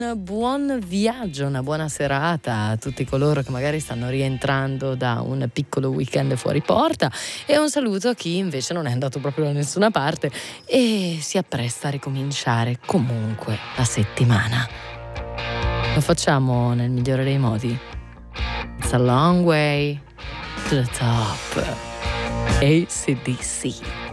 Buon viaggio, una buona serata a tutti coloro che magari stanno rientrando da un piccolo weekend fuori porta e un saluto a chi invece non è andato proprio da nessuna parte e si appresta a ricominciare comunque la settimana. Lo facciamo nel migliore dei modi. It's a long way to the top. AC/DC.